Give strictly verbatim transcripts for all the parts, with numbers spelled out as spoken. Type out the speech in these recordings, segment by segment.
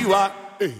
arriba. Eh.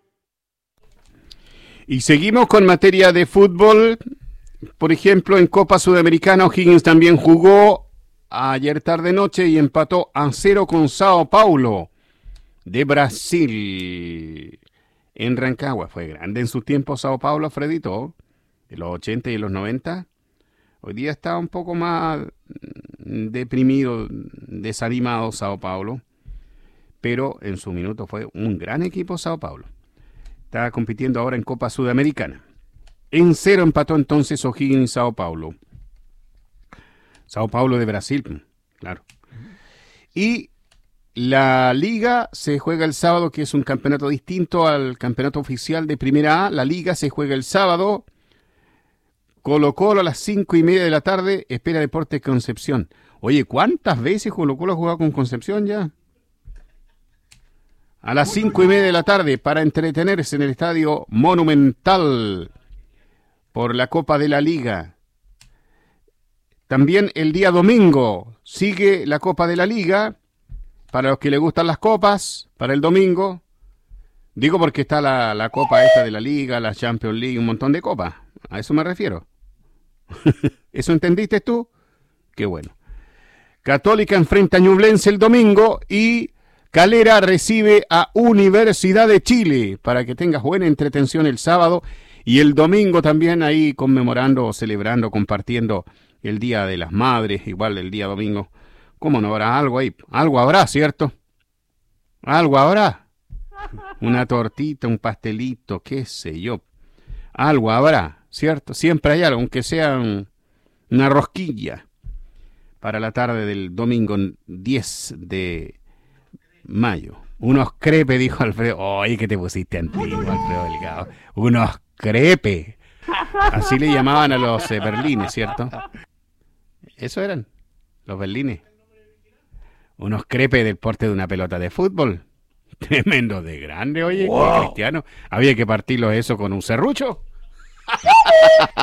Y seguimos con materia de fútbol. Por ejemplo, en Copa Sudamericana, O'Higgins también jugó ayer tarde-noche y empató a cero con Sao Paulo de Brasil. En Rancagua fue grande en su tiempo Sao Paulo, Fredito, de los ochenta y los noventa. Hoy día está un poco más deprimido, desanimado Sao Paulo, pero en su minuto fue un gran equipo Sao Paulo. Está compitiendo ahora en Copa Sudamericana. En cero empató entonces O'Higgins Sao Paulo. Sao Paulo de Brasil, claro. Y la Liga se juega el sábado, que es un campeonato distinto al campeonato oficial de Primera A. La Liga se juega el sábado. Colo-Colo a las cinco y media de la tarde, espera Deportes Concepción. Oye, ¿cuántas veces Colo-Colo ha jugado con Concepción ya? A las cinco y media de la tarde, para entretenerse en el Estadio Monumental por la Copa de la Liga. También el día domingo sigue la Copa de la Liga. Para los que les gustan las copas, para el domingo. Digo porque está la, la Copa esta de la Liga, la Champions League, un montón de copas. A eso me refiero. ¿Eso entendiste tú? Qué bueno. Católica enfrenta a Ñublense el domingo y Calera recibe a Universidad de Chile para que tengas buena entretención el sábado y el domingo también ahí conmemorando, celebrando, compartiendo el Día de las Madres, igual el día domingo. ¿Cómo no habrá algo ahí? Algo habrá, ¿cierto? Algo habrá. Una tortita, un pastelito, qué sé yo. Algo habrá, ¿cierto? Siempre hay algo, aunque sea un, una rosquilla. Para la tarde del domingo diez de mayo. Unos crepes, dijo Alfredo. Oye, que te pusiste antiguo, Alfredo Delgado. Unos crepes. Así le llamaban a los eh, berlines, ¿cierto? Eso eran, los berlines. Unos crepes del porte de una pelota de fútbol. Tremendo de grande, oye, wow. Cristiano. Había que partirlo eso con un serrucho.